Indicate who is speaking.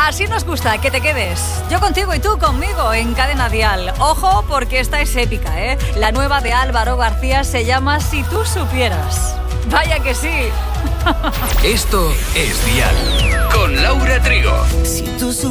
Speaker 1: Así nos gusta, que te quedes. Yo contigo y tú conmigo en Cadena Dial. Ojo, porque esta es épica, ¿eh? La nueva de Álvaro García se llama Si tú supieras. Vaya que sí.
Speaker 2: Esto es Dial con Laura Trigo.
Speaker 3: Si tú